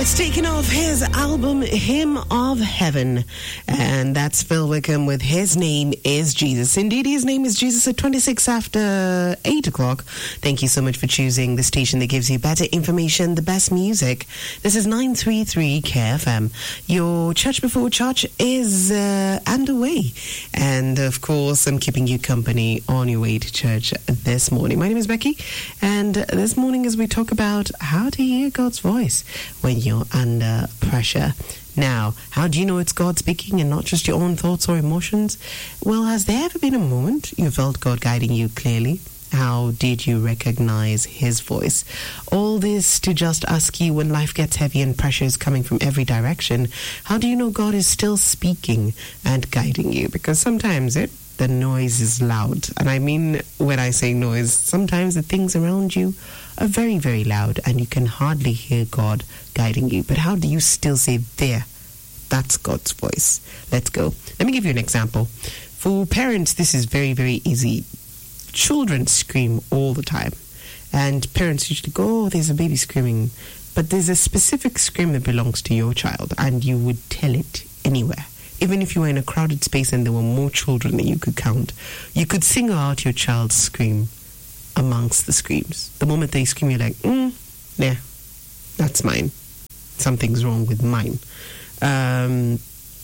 Taken off his album Hymn of Heaven, and that's Phil Wickham with His Name is Jesus. Indeed, His Name is Jesus at 26 after 8 o'clock. Thank you so much for choosing the station that gives you better information, the best music. This is 933 KFM. Your Church Before Church is underway, and of course I'm keeping you company on your way to church this morning. My name is Becky, and this morning as we talk about how to hear God's voice when you're under pressure. Now, how do you know it's God speaking and not just your own thoughts or emotions? Well, has there ever been a moment you felt God guiding you clearly? How did you recognize His voice? All this to just ask you, when life gets heavy and pressure is coming from every direction, how do you know God is still speaking and guiding you? Because sometimes the noise is loud. And I mean, when I say noise, sometimes the things around you are very, very loud and you can hardly hear God guiding you. But how do you still say, there, that's God's voice? Let's go. Let me give you an example. For parents, this is very, very easy. Children scream all the time. And parents usually go, oh, there's a baby screaming. But there's a specific scream that belongs to your child, and you would tell it anywhere. Even if you were in a crowded space and there were more children than you could count, you could single out your child's scream amongst the screams. The moment they scream, you're like, yeah, that's mine. Something's wrong with mine. And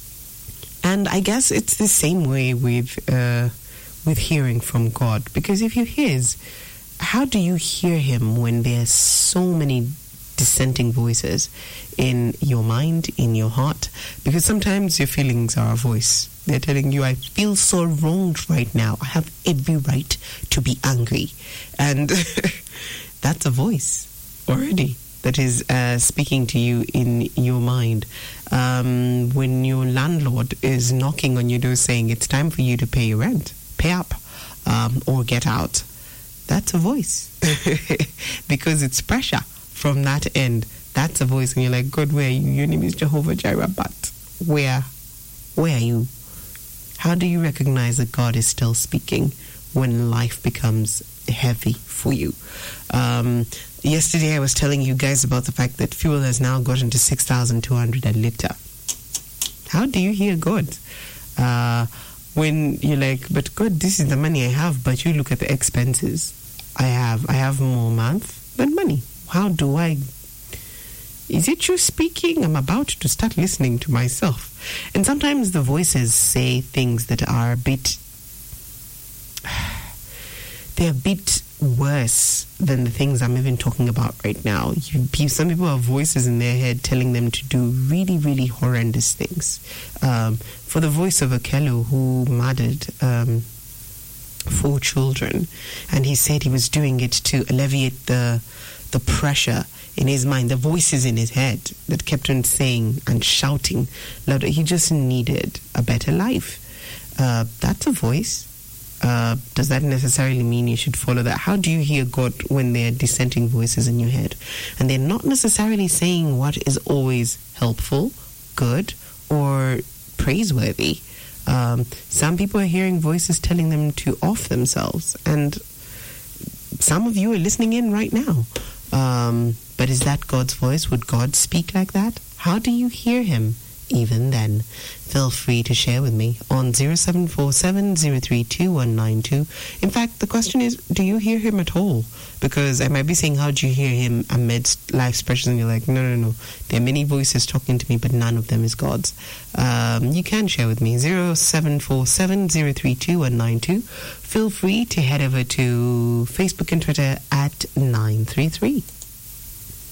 I guess it's the same way with hearing from God. Because if you're His, how do you hear Him when there's so many dissenting voices in your mind, in your heart? Because sometimes your feelings are a voice. They're telling you, I feel so wronged right now. I have every right to be angry. And that's a voice already that is speaking to you in your mind. When your landlord is knocking on your door saying it's time for you to pay your rent, pay up, or get out, that's a voice. Because it's pressure from that end. That's a voice, and you're like, God, where are you? Your name is Jehovah Jireh, but where are you? How do you recognize that God is still speaking when life becomes heavy for you? Yesterday I was telling you guys about the fact that fuel has now gotten to 6,200 a litre. How do you hear God? When you're like, but God, this is the money I have, but you look at the expenses I have more month than money. How do I... Is it you speaking? I'm about to start listening to myself. And sometimes the voices say things that are they're a bit worse than the things I'm even talking about right now. Some people have voices in their head telling them to do really, really horrendous things. For the voice of Okello, who murdered 4 children, and he said he was doing it to alleviate the pressure in his mind, the voices in his head that kept on saying and shouting louder. He just needed a better life. That's a voice. Does that necessarily mean you should follow that? How do you hear God when there are dissenting voices in your head? And they're not necessarily saying what is always helpful, good, or praiseworthy. Some people are hearing voices telling them to off themselves. And some of you are listening in right now. But is that God's voice? Would God speak like that? How do you hear Him even then? Feel free to share with me on 0747-032-192. In fact, the question is, do you hear Him at all? Because I might be saying, how do you hear Him amidst life's pressures? And you're like, no. There are many voices talking to me, but none of them is God's. You can share with me, 0747-032-192. Feel free to head over to Facebook and Twitter at 933.